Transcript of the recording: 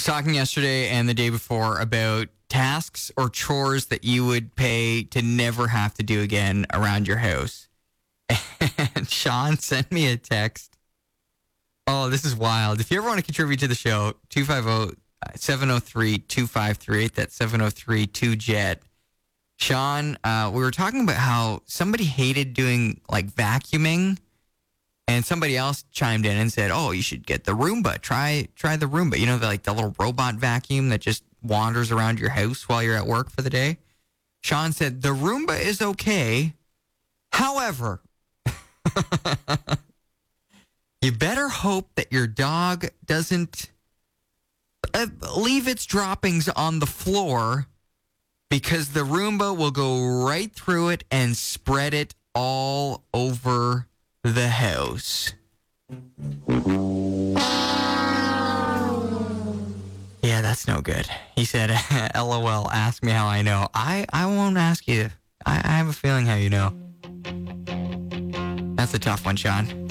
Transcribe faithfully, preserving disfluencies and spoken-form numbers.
was talking yesterday and the day before about tasks or chores that you would pay to never have to do again around your house. And Sean sent me a text. Oh, this is wild. If you ever want to contribute to the show, two five zero, seven zero three, two five three eight. That's seven zero three two jet. Sean, uh, we were talking about how somebody hated doing like vacuuming, and somebody else chimed in and said, "Oh, you should get the Roomba. Try try the Roomba. You know, the, like the little robot vacuum that just wanders around your house while you're at work for the day." Sean said, "The Roomba is okay. However, you better hope that your dog doesn't uh, leave its droppings on the floor, because the Roomba will go right through it and spread it all over the house." Yeah, that's no good. He said, LOL, ask me how I know. I, I won't ask you. I, I have a feeling how you know. That's a tough one, Sean.